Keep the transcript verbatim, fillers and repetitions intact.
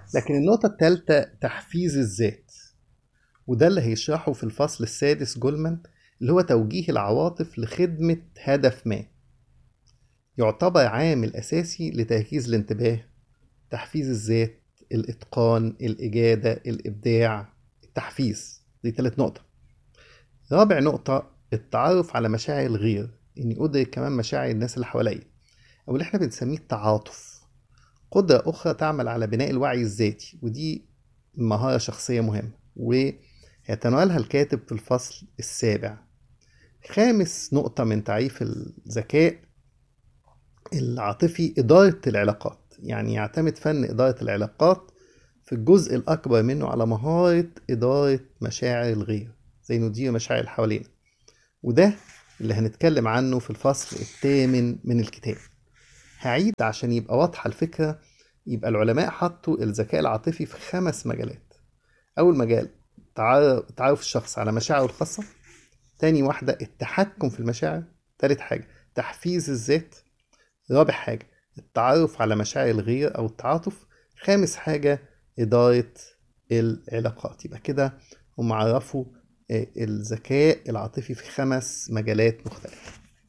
لكن النقطة الثالثة تحفيز الذات، وده اللي هيشرحه في الفصل السادس جولمان، اللي هو توجيه العواطف لخدمة هدف ما. يعتبر عامل أساسي لتركيز الانتباه، تحفيز الذات، الإتقان، الإجادة، الإبداع. التحفيز دي تالت نقطة. رابع نقطة التعرف على مشاعر الغير، إني أدرك كمان مشاعر الناس اللي حواليا، أو اللي إحنا بنسميه التعاطف. قدرة أخرى تعمل على بناء الوعي الذاتي، ودي مهارة شخصية مهمة ويتناولها الكاتب في الفصل السابع. خامس نقطة من تعريف الذكاء العاطفي إدارة العلاقات، يعني يعتمد فن إدارة العلاقات في الجزء الأكبر منه على مهارة إدارة مشاعر الغير، زي ندير مشاعر اللي حوالينا. وده اللي هنتكلم عنه في الفصل الثامن من الكتاب. هعيد عشان يبقى واضحة الفكرة. يبقى العلماء حطوا الذكاء العاطفي في خمس مجالات. أول مجال تعرف, تعرف الشخص على مشاعره الخاصة. تاني واحدة التحكم في المشاعر. تالت حاجة تحفيز الذات. رابع حاجة التعرف على مشاعر الغير أو التعاطف. خامس حاجة إدارة العلاقات. يبقى كده هم عرفوا الذكاء العاطفي في خمس مجالات مختلفة.